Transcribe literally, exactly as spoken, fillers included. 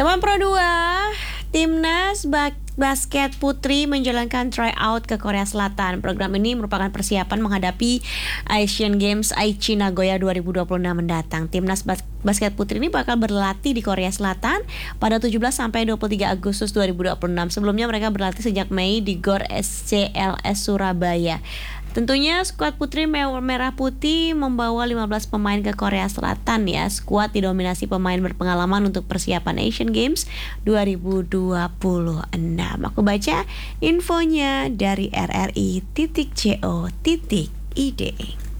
Teman Pro dua, Timnas Bak Basket Putri menjalankan tryout ke Korea Selatan. Program ini merupakan persiapan menghadapi Asian Games Aichi Nagoya dua ribu dua puluh enam mendatang. Timnas Bas Basket Putri ini bakal berlatih di Korea Selatan pada tujuh belas sampai dua puluh tiga Agustus dua ribu dua puluh enam. Sebelumnya mereka berlatih sejak Mei di Gor S C L S Surabaya. Tentunya skuad Putri Merah Putih membawa lima belas pemain ke Korea Selatan ya. Skuad didominasi pemain berpengalaman untuk persiapan Asian Games dua ribu dua puluh enam. Aku baca infonya dari R R I titik co titik id.